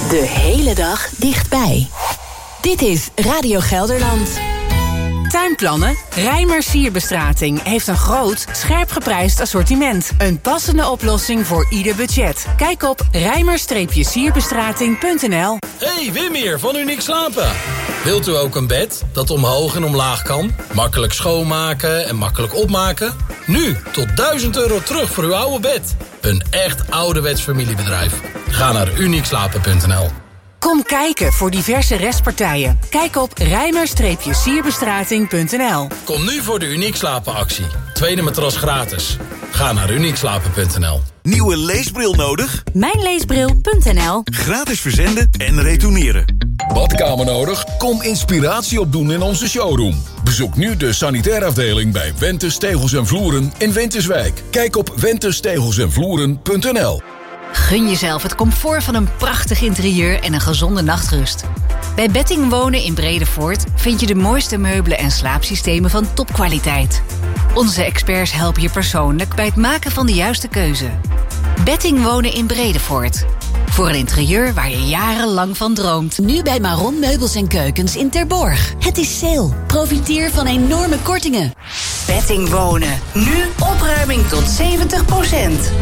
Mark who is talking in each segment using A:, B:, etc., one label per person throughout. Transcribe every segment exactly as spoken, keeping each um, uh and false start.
A: De hele dag dichtbij. Dit is Radio Gelderland.
B: Tuinplannen? Rijmer Sierbestrating heeft een groot, scherp geprijsd assortiment. Een passende oplossing voor ieder budget. Kijk op rijmer sierbestrating punt n l.
C: Hey, Wim hier van Uniek Slapen. Wilt u ook een bed dat omhoog en omlaag kan? Makkelijk schoonmaken en makkelijk opmaken? Nu tot duizend euro terug voor uw oude bed. Een echt ouderwets familiebedrijf. Ga naar uniek slapen punt n l.
B: Kom kijken voor diverse restpartijen. Kijk op rijmer sierbestrating punt n l.
C: Kom nu voor de Uniek Slapen actie. Tweede matras gratis. Ga naar uniek slapen punt n l.
D: Nieuwe leesbril nodig?
A: Mijnleesbril punt n l.
D: Gratis verzenden en retourneren.
E: Badkamer nodig? Kom inspiratie opdoen in onze showroom. Bezoek nu de sanitaire afdeling bij Wentes Tegels en Vloeren in Winterswijk. Kijk op wentes tegels en vloeren punt n l.
F: Gun jezelf het comfort van een prachtig interieur en een gezonde nachtrust. Bij Betting Wonen in Bredevoort vind je de mooiste meubelen en slaapsystemen van topkwaliteit. Onze experts helpen je persoonlijk bij het maken van de juiste keuze. Betting Wonen in Bredevoort. Voor een interieur waar je jarenlang van droomt.
A: Nu bij Maron Meubels en Keukens in Terborg. Het is sale. Profiteer van enorme kortingen.
B: Betting Wonen. Nu opruiming tot zeventig procent.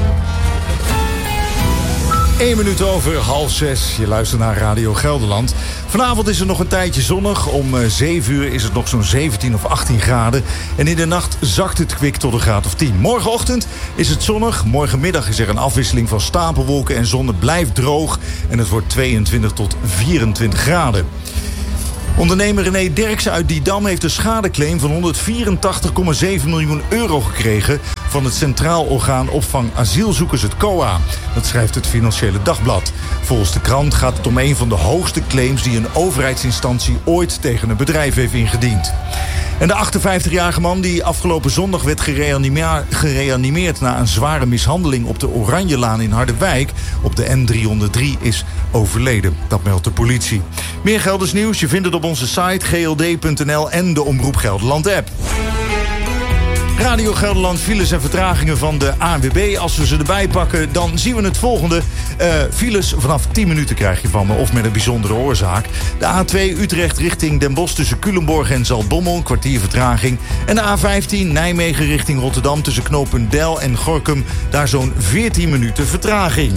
G: Eén minuut over half zes. Je luistert naar Radio Gelderland. Vanavond is het nog een tijdje zonnig. Om zeven uur is het nog zo'n zeventien of achttien graden. En in de nacht zakt het kwik tot een graad of tien. Morgenochtend is het zonnig. Morgenmiddag is er een afwisseling van stapelwolken en zon. Het blijft droog. En het wordt tweeëntwintig tot vierentwintig graden. Ondernemer René Derksen uit Didam heeft een schadeclaim van honderdvierentachtig komma zeven miljoen euro gekregen van het Centraal Orgaan Opvang Asielzoekers, het C O A. Dat schrijft het Financiële Dagblad. Volgens de krant gaat het om een van de hoogste claims die een overheidsinstantie ooit tegen een bedrijf heeft ingediend. En de achtenvijftigjarige man die afgelopen zondag werd gereanimeerd, gereanimeerd na een zware mishandeling op de Oranjelaan in Harderwijk op de N driehonderddrie is overleden. Dat meldt de politie. Meer Gelders nieuws, je vindt het op onze site g l d punt n l en de Omroep Gelderland app. Radio Gelderland, files en vertragingen van de A N W B. Als we ze erbij pakken, dan zien we het volgende. Uh, files vanaf tien minuten krijg je van me, of met een bijzondere oorzaak. De A twee Utrecht richting Den Bosch tussen Culemborg en Zaltbommel, een kwartier vertraging. En de A vijftien Nijmegen richting Rotterdam tussen knooppunt Del en Gorinchem. Daar zo'n veertien minuten vertraging.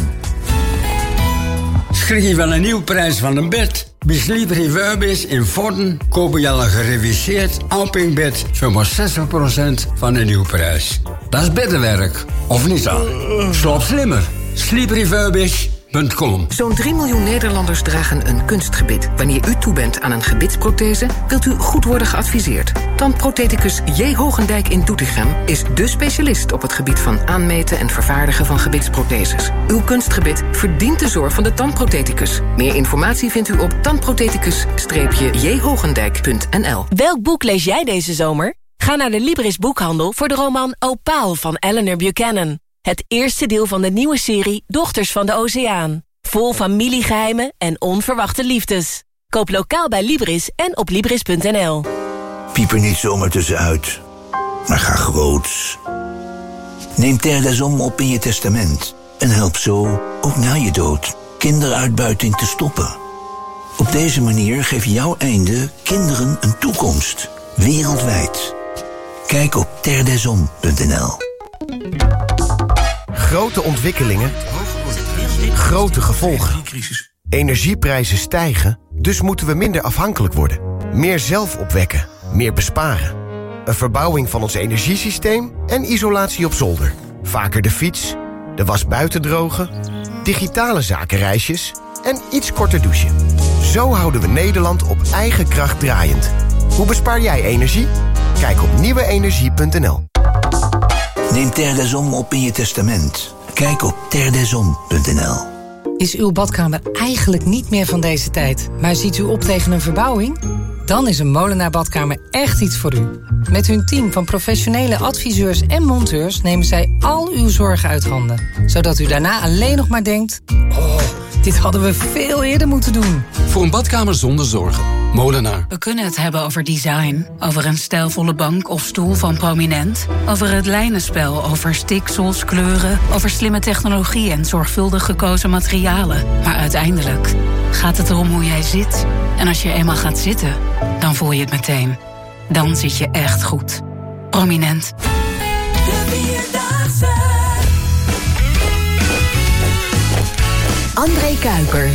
H: Schrik je van een nieuwe prijs van een bed? Bij Sleep Refurbished in Vorden kopen je al een gereviseerd Alping-bed voor maar zestig procent van de nieuwe prijs. Dat is beddenwerk, of niet dan? Slaap slimmer. sleep refurbished punt com.
I: Zo'n drie miljoen Nederlanders dragen een kunstgebit. Wanneer u toe bent aan een gebitsprothese, wilt u goed worden geadviseerd. Tandprotheticus J. Hogendijk in Doetinchem is dé specialist op het gebied van aanmeten en vervaardigen van gebitsprotheses. Uw kunstgebit verdient de zorg van de tandprotheticus. Meer informatie vindt u op tandprotheticus j hogendijk punt n l.
A: Welk boek lees jij deze zomer? Ga naar de Libris boekhandel voor de roman Opaal van Eleanor Buchanan. Het eerste deel van de nieuwe serie Dochters van de Oceaan. Vol familiegeheimen en onverwachte liefdes. Koop lokaal bij Libris en op libris punt n l.
J: Piep er niet zomaar tussenuit, maar ga groots. Neem Terre des Hommes op in je testament en help zo, ook na je dood, kinderuitbuiting te stoppen. Op deze manier geef jouw einde kinderen een toekomst, wereldwijd. Kijk op terre des hommes punt n l.
K: Grote ontwikkelingen, grote gevolgen. Energieprijzen stijgen, dus moeten we minder afhankelijk worden. Meer zelf opwekken, meer besparen. Een verbouwing van ons energiesysteem en isolatie op zolder. Vaker de fiets, de was buiten drogen, digitale zakenreisjes en iets korter douchen. Zo houden we Nederland op eigen kracht draaiend. Hoe bespaar jij energie? Kijk op nieuwe energie punt n l.
J: Neem Terre des Hommes op in je testament. Kijk op terre des hommes punt n l.
L: Is uw badkamer eigenlijk niet meer van deze tijd, maar ziet u op tegen een verbouwing? Dan is een Molenaar Badkamer echt iets voor u. Met hun team van professionele adviseurs en monteurs nemen zij al uw zorgen uit handen. Zodat u daarna alleen nog maar denkt: oh, dit hadden we veel eerder moeten doen.
M: Voor een badkamer zonder zorgen. Molenaar.
N: We kunnen het hebben over design, over een stijlvolle bank of stoel van Prominent, over het lijnenspel, over stiksels, kleuren, over slimme technologie en zorgvuldig gekozen materialen. Maar uiteindelijk gaat het erom hoe jij zit. En als je eenmaal gaat zitten, dan voel je het meteen. Dan zit je echt goed. Prominent.
A: André Kuiper.